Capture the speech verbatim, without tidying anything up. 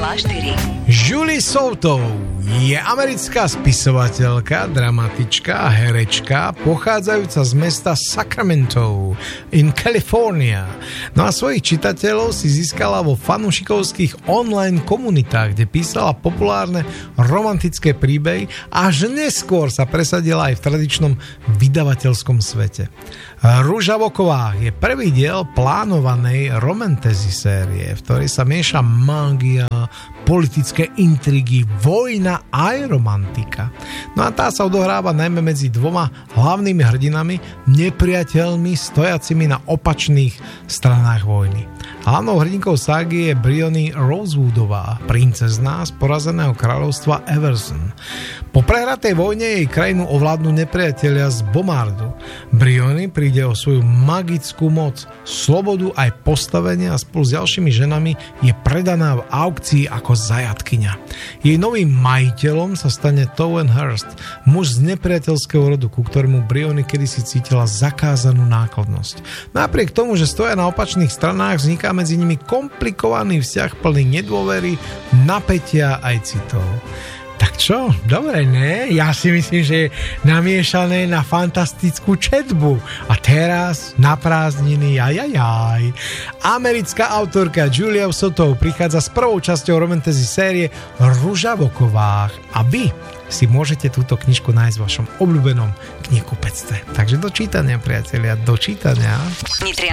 dva štyri. Julie Souto je americká spisovateľka, dramatička a herečka pochádzajúca z mesta Sacramento in California. No a svojich čitateľov si získala vo fanúšikovských online komunitách, kde písala populárne romantické príbehy a až neskôr sa presadila aj v tradičnom vydavateľskom svete. Rúža v okovách je prvý diel plánovanej romantasy série, v ktorej sa mieša mágia, politické intrigy, vojna aj romantika. No a tá sa odohráva najmä medzi dvoma hlavnými hrdinami, nepriateľmi stojacimi na opačných stranách vojny. Hlavnou hrdinkou ságy je Briony Rosewoodová, princezná z porazeného kráľovstva Everson. Po prehratej vojne jej krajinu ovládnu nepriatelia z Bomardu. Briony príde o svoju magickú moc, slobodu aj postavenie a spolu s ďalšími ženami je predaná v aukcii ako zajatkyňa. Jej novým majiteľom sa stane Towen Hurst, muž z nepriateľského rodu, ku ktorému Briony kedysi cítila zakázanú náklonnosť. Napriek tomu, že stoja na opačných stranách, vzniká medzi nimi komplikovaný vzťah plný nedôvery, napätia aj citov. Tak čo? Dobre, ne? Ja si myslím, že je namiešané na fantastickú četbu. A teraz na prázdniny, jajajaj. Americká autorka Julia Souto prichádza s prvou časťou romantasy série Rúža v okovách. A vy si môžete túto knižku nájsť v vašom obľúbenom knihkupectve. Takže do čítania, priatelia, do čítania.